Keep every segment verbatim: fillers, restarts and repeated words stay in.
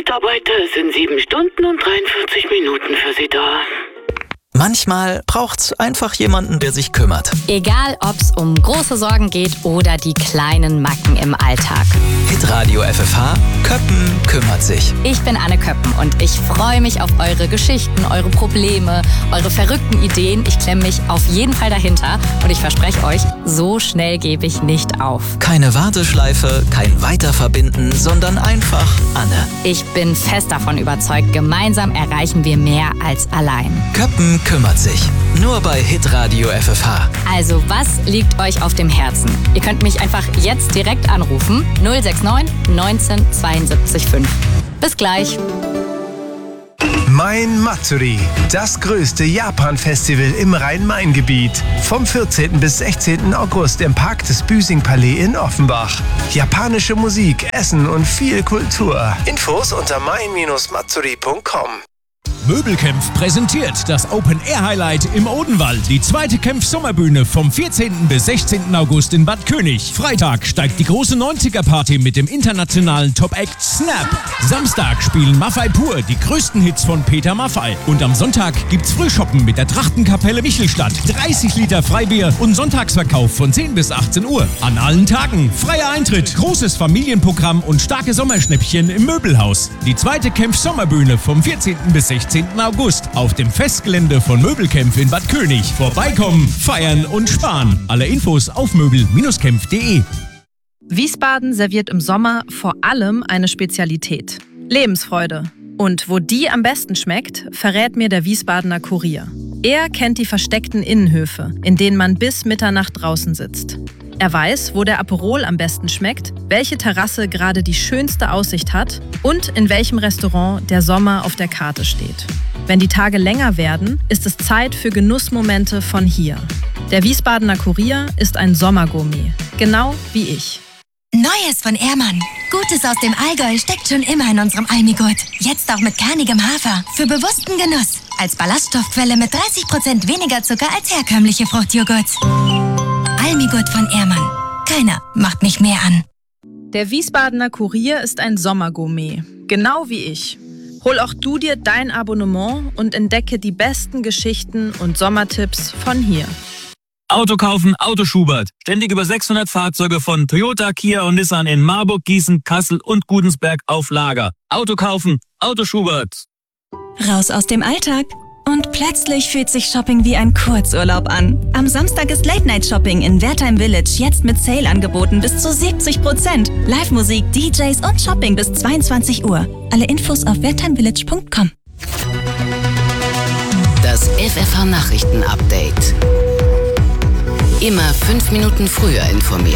Mitarbeiter ist in sieben Stunden und dreiundvierzig Minuten für Sie da. Manchmal braucht's einfach jemanden, der sich kümmert. Egal, ob's um große Sorgen geht oder die kleinen Macken im Alltag. Hitradio F F H, Köppen kümmert sich. Ich bin Anne Köppen und ich freue mich auf eure Geschichten, eure Probleme, eure verrückten Ideen. Ich klemme mich auf jeden Fall dahinter und ich verspreche euch, so schnell gebe ich nicht auf. Keine Warteschleife, kein Weiterverbinden, sondern einfach Anne. Ich bin fest davon überzeugt, gemeinsam erreichen wir mehr als allein. Köppen kümmert sich. Nur bei Hitradio F F H. Also, was liegt euch auf dem Herzen? Ihr könnt mich einfach jetzt direkt anrufen. null sechs neun neunzehn zweiundsiebzig fünf. Bis gleich. Main Matsuri, das größte Japan-Festival im Rhein-Main-Gebiet. Vom vierzehnten bis sechzehnten August im Park des Büsing-Palais in Offenbach. Japanische Musik, Essen und viel Kultur. Infos unter main Bindestrich matsuri Punkt com. Möbelkämpf präsentiert das Open-Air-Highlight im Odenwald. Die zweite Kämpf-Sommerbühne vom vierzehnten bis sechzehnten August in Bad König. Freitag steigt die große neunziger-Party mit dem internationalen Top-Act Snap. Samstag spielen Maffei Pur die größten Hits von Peter Maffei. Und am Sonntag gibt's Frühshoppen mit der Trachtenkapelle Michelstadt. dreißig Liter Freibier und Sonntagsverkauf von zehn bis achtzehn Uhr. An allen Tagen freier Eintritt, großes Familienprogramm und starke Sommerschnäppchen im Möbelhaus. Die zweite Kämpf-Sommerbühne vom vierzehnten bis sechzehnten August auf dem Festgelände von Möbelkämpf in Bad König. Vorbeikommen, feiern und sparen. Alle Infos auf möbel Bindestrich kämpf Punkt de. Wiesbaden serviert im Sommer vor allem eine Spezialität: Lebensfreude. Und wo die am besten schmeckt, verrät mir der Wiesbadener Kurier. Er kennt die versteckten Innenhöfe, in denen man bis Mitternacht draußen sitzt. Er weiß, wo der Aperol am besten schmeckt, welche Terrasse gerade die schönste Aussicht hat und in welchem Restaurant der Sommer auf der Karte steht. Wenn die Tage länger werden, ist es Zeit für Genussmomente von hier. Der Wiesbadener Kurier ist ein Sommergourmet, genau wie ich. Neues von Ehrmann. Gutes aus dem Allgäu steckt schon immer in unserem Almigurt. Jetzt auch mit kernigem Hafer. Für bewussten Genuss. Als Ballaststoffquelle mit dreißig Prozent weniger Zucker als herkömmliche Fruchtjoghurts. Almigurt von Ehrmann. Keiner macht mich mehr an. Der Wiesbadener Kurier ist ein Sommergourmet, genau wie ich. Hol auch du dir dein Abonnement und entdecke die besten Geschichten und Sommertipps von hier. Auto kaufen, Auto Schubert. Ständig über sechshundert Fahrzeuge von Toyota, Kia und Nissan in Marburg, Gießen, Kassel und Gudensberg auf Lager. Auto kaufen, Auto Schubert. Raus aus dem Alltag. Und plötzlich fühlt sich Shopping wie ein Kurzurlaub an. Am Samstag ist Late-Night-Shopping in Wertheim Village jetzt mit Sale-Angeboten bis zu siebzig Prozent. Live-Musik, D Js und Shopping bis zweiundzwanzig Uhr. Alle Infos auf wertheim village Punkt com. Das F F H-Nachrichten-Update. Immer fünf Minuten früher informiert.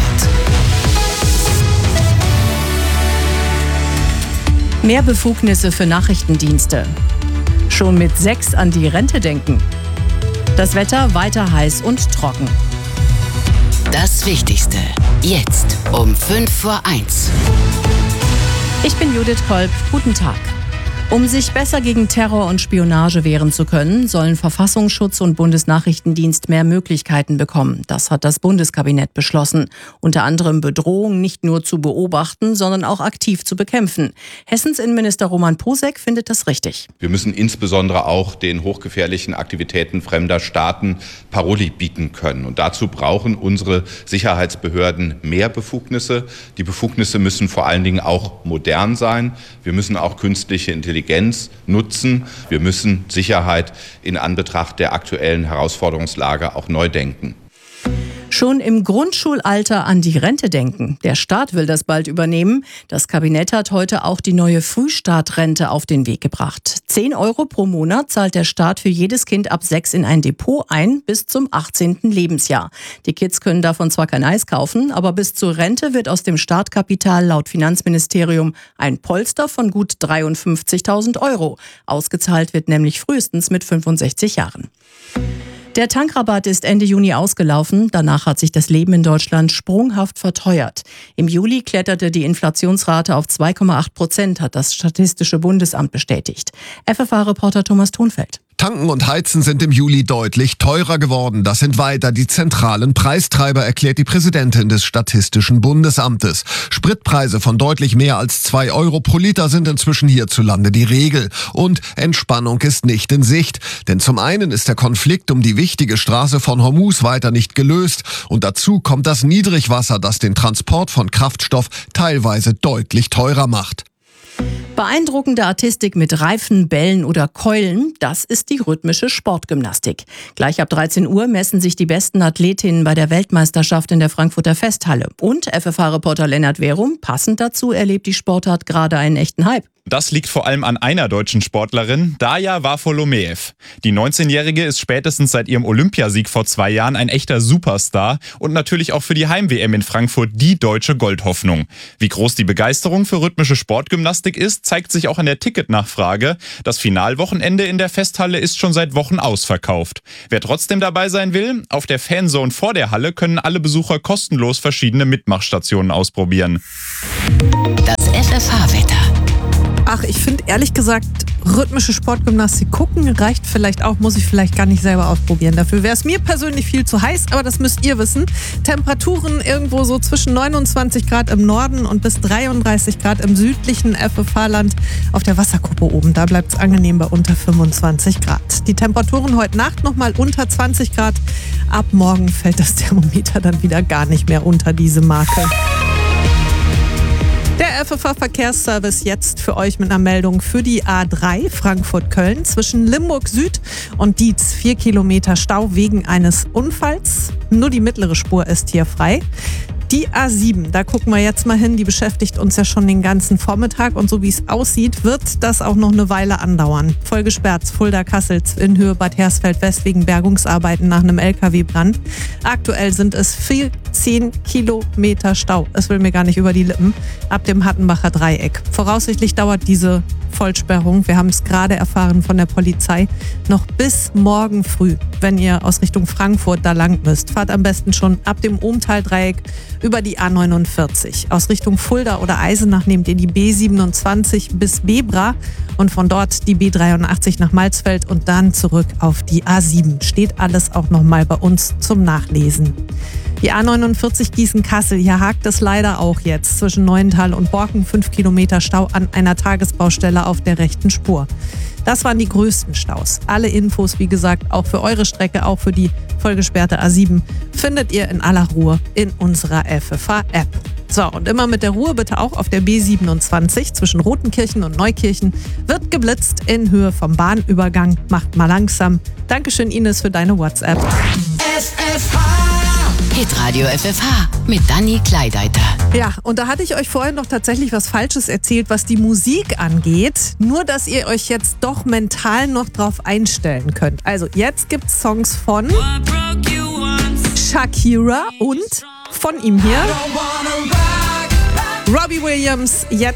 Mehr Befugnisse für Nachrichtendienste. Schon mit sechs an die Rente denken. Das Wetter weiter heiß und trocken. Das Wichtigste jetzt um fünf vor eins. Ich bin Judith Kolb. Guten Tag. Um sich besser gegen Terror und Spionage wehren zu können, sollen Verfassungsschutz und Bundesnachrichtendienst mehr Möglichkeiten bekommen. Das hat das Bundeskabinett beschlossen. Unter anderem Bedrohungen nicht nur zu beobachten, sondern auch aktiv zu bekämpfen. Hessens Innenminister Roman Posek findet das richtig. Wir müssen insbesondere auch den hochgefährlichen Aktivitäten fremder Staaten Paroli bieten können. Und dazu brauchen unsere Sicherheitsbehörden mehr Befugnisse. Die Befugnisse müssen vor allen Dingen auch modern sein. Wir müssen auch künstliche Intelligenz Intelligenz nutzen. Wir müssen Sicherheit in Anbetracht der aktuellen Herausforderungslage auch neu denken. Schon im Grundschulalter an die Rente denken. Der Staat will das bald übernehmen. Das Kabinett hat heute auch die neue Frühstartrente auf den Weg gebracht. zehn Euro pro Monat zahlt der Staat für jedes Kind ab sechs in ein Depot ein bis zum achtzehnten Lebensjahr. Die Kids können davon zwar kein Eis kaufen, aber bis zur Rente wird aus dem Startkapital laut Finanzministerium ein Polster von gut dreiundfünfzigtausend Euro. Ausgezahlt wird nämlich frühestens mit fünfundsechzig Jahren. Der Tankrabatt ist Ende Juni ausgelaufen. Danach hat sich das Leben in Deutschland sprunghaft verteuert. Im Juli kletterte die Inflationsrate auf zwei Komma acht Prozent, hat das Statistische Bundesamt bestätigt. F F H-Reporter Thomas Thunfeld. Tanken und Heizen sind im Juli deutlich teurer geworden. Das sind weiter die zentralen Preistreiber, erklärt die Präsidentin des Statistischen Bundesamtes. Spritpreise von deutlich mehr als zwei Euro pro Liter sind inzwischen hierzulande die Regel. Und Entspannung ist nicht in Sicht. Denn zum einen ist der Konflikt um die wichtige Straße von Hormuz weiter nicht gelöst. Und dazu kommt das Niedrigwasser, das den Transport von Kraftstoff teilweise deutlich teurer macht. Beeindruckende Artistik mit Reifen, Bällen oder Keulen, das ist die rhythmische Sportgymnastik. Gleich ab dreizehn Uhr messen sich die besten Athletinnen bei der Weltmeisterschaft in der Frankfurter Festhalle. Und F F H-Reporter Lennart Werum, passend dazu, erlebt die Sportart gerade einen echten Hype. Das liegt vor allem an einer deutschen Sportlerin, Daja Varfolomeev. Die neunzehnjährige ist spätestens seit ihrem Olympiasieg vor zwei Jahren ein echter Superstar und natürlich auch für die Heim-W M in Frankfurt die deutsche Goldhoffnung. Wie groß die Begeisterung für rhythmische Sportgymnastik ist, zeigt sich auch an der Ticketnachfrage. Das Finalwochenende in der Festhalle ist schon seit Wochen ausverkauft. Wer trotzdem dabei sein will, auf der Fanzone vor der Halle können alle Besucher kostenlos verschiedene Mitmachstationen ausprobieren. Das F F H-Wetter. Ach, ich finde ehrlich gesagt, rhythmische Sportgymnastik gucken reicht vielleicht auch, muss ich vielleicht gar nicht selber ausprobieren. Dafür wäre es mir persönlich viel zu heiß, aber das müsst ihr wissen. Temperaturen irgendwo so zwischen neunundzwanzig Grad im Norden und bis dreiunddreißig Grad im südlichen F F H-Land auf der Wasserkuppe oben. Da bleibt es angenehm bei unter fünfundzwanzig Grad. Die Temperaturen heute Nacht nochmal unter zwanzig Grad. Ab morgen fällt das Thermometer dann wieder gar nicht mehr unter diese Marke. Der F F H-Verkehrsservice jetzt für euch mit einer Meldung für die A drei Frankfurt-Köln zwischen Limburg Süd und Dietz. Vier Kilometer Stau wegen eines Unfalls. Nur die mittlere Spur ist hier frei. Die A sieben, da gucken wir jetzt mal hin, die beschäftigt uns ja schon den ganzen Vormittag und so wie es aussieht, wird das auch noch eine Weile andauern. Voll gesperrt, Fulda-Kassel in Höhe Bad Hersfeld-West wegen Bergungsarbeiten nach einem L K W-Brand. Aktuell sind es vierzehn Kilometer Stau. Es will mir gar nicht über die Lippen. Ab dem Hattenbacher Dreieck. Voraussichtlich dauert diese Vollsperrung, wir haben es gerade erfahren von der Polizei, noch bis morgen früh, wenn ihr aus Richtung Frankfurt da lang müsst. Fahrt am besten schon ab dem Ohmtal-Dreieck über die A neunundvierzig. Aus Richtung Fulda oder Eisenach nehmt ihr die B siebenundzwanzig bis Bebra und von dort die B dreiundachtzig nach Malzfeld und dann zurück auf die A sieben. Steht alles auch nochmal bei uns zum Nachlesen. Die A neunundvierzig Gießen-Kassel, hier hakt es leider auch jetzt zwischen Neuental und Borken. Fünf Kilometer Stau an einer Tagesbaustelle auf der rechten Spur. Das waren die größten Staus. Alle Infos, wie gesagt, auch für eure Strecke, auch für die vollgesperrte A sieben, findet ihr in aller Ruhe in unserer F F H-App. So, und immer mit der Ruhe bitte auch auf der B siebenundzwanzig zwischen Rotenkirchen und Neukirchen wird geblitzt in Höhe vom Bahnübergang. Macht mal langsam. Dankeschön, Ines, für deine WhatsApp. F F H. Hitradio F F H mit Dani Kleideiter. Ja, und da hatte ich euch vorhin noch tatsächlich was Falsches erzählt, was die Musik angeht. Nur, dass ihr euch jetzt doch mental noch drauf einstellen könnt. Also, jetzt gibt's Songs von Shakira und von ihm hier Robbie Williams. Jetzt